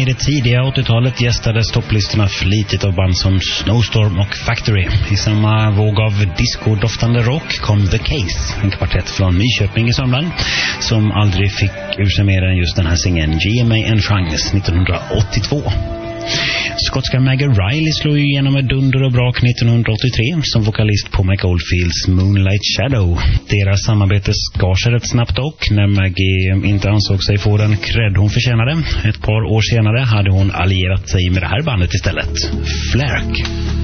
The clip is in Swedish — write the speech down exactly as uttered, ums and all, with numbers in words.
i det tidiga åttiotalet gästades topplistorna flitigt av band som Snowstorm och Factory. I samma våg av disco-doftande rock kom The Case, en kvartett från Nyköping i Sörmland, som aldrig fick ur sig mer än just den här singeln G M A and Shangs nittonhundraåttiotvå. Skotska Maggie Riley slog igenom med dunder och brak nittonhundraåttiotre som vokalist på Mike Oldfields Moonlight Shadow. Deras samarbete skar sig rätt snabbt dock när Maggie inte ansåg sig få den cred hon förtjänade. Ett par år senare hade hon allierat sig med det här bandet istället, Flark.